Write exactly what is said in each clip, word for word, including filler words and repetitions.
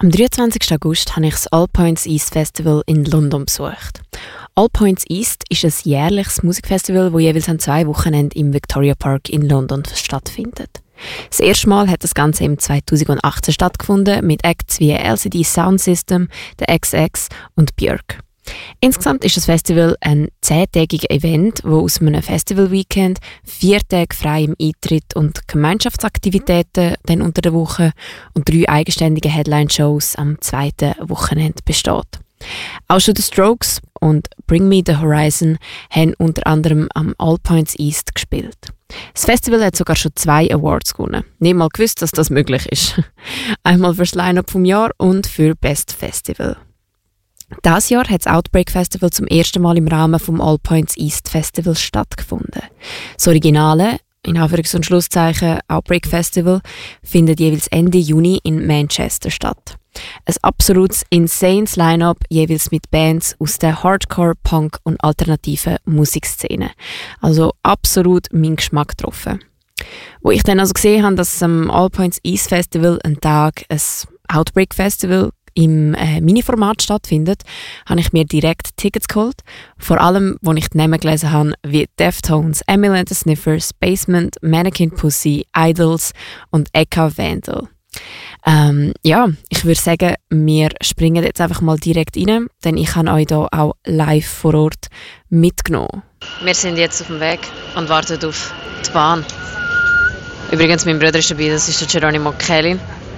Am dreiundzwanzigsten August habe ich das All Points East Festival in London besucht. All Points East ist ein jährliches Musikfestival, das jeweils an zwei Wochenenden im Victoria Park in London stattfindet. Das erste Mal hat das Ganze im zweitausendachtzehn stattgefunden mit Acts wie L C D Sound System, The X X und Björk. Insgesamt ist das Festival ein zehntägiges Event, wo aus einem Festival-Weekend vier Tage frei im Eintritt und Gemeinschaftsaktivitäten dann unter der Woche und drei eigenständige Headline-Shows am zweiten Wochenende besteht. Auch schon The Strokes und Bring Me the Horizon haben unter anderem am All Points East gespielt. Das Festival hat sogar schon zwei Awards gewonnen. Nicht mal gewusst, dass das möglich ist. Einmal für das Line-Up vom Jahr und für Best Festival. Dieses Jahr hat das Outbreak Festival zum ersten Mal im Rahmen vom All Points East Festival stattgefunden. Das Originale, in Anführungs- und Schlusszeichen Outbreak Festival, findet jeweils Ende Juni in Manchester statt. Ein absolutes insanes Line-Up, jeweils mit Bands aus der Hardcore, Punk und alternativen Musikszene. Also absolut mein Geschmack getroffen. Wo ich dann also gesehen habe, dass am All Points East Festival ein Tag ein Outbreak Festival im äh, Mini-Format stattfindet, habe ich mir direkt Tickets geholt. Vor allem, als ich die Namen gelesen habe, wie Deftones, Emily and the Sniffers, Basement, Mannequin Pussy, Idols und Eka Vandal. Ähm, ja, ich würde sagen, wir springen jetzt einfach mal direkt rein, denn ich habe euch hier auch live vor Ort mitgenommen. Wir sind jetzt auf dem Weg und warten auf die Bahn. Übrigens, mein Bruder ist dabei, das ist der Geronimo Kellin.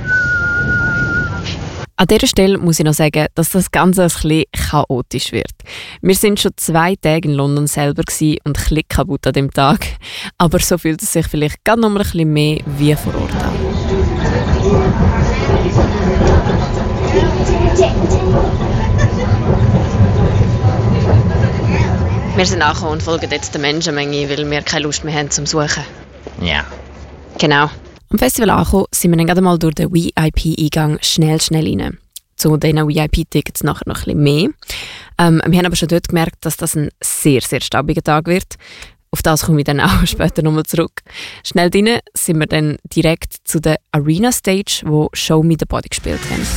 An dieser Stelle muss ich noch sagen, dass das Ganze ein bisschen chaotisch wird. Wir sind schon zwei Tage in London selber und ein bisschen kaputt an dem Tag. Aber so fühlt es sich vielleicht gerade noch mal ein bisschen mehr wie vor Ort an. Wir sind angekommen und folgen jetzt der Menschenmenge, weil wir keine Lust mehr haben zum Suchen. Ja. Genau. Am Festival angekommen sind wir dann gerade mal durch den V I P-Eingang schnell, schnell rein. Zu diesen V I P-Tickets nachher noch ein bisschen mehr. Ähm, wir haben aber schon dort gemerkt, dass das ein sehr, sehr staubiger Tag wird. Auf das komme ich dann auch später nochmal zurück. Schnell rein sind wir dann direkt zu der Arena Stage, wo Show Me the Body gespielt haben.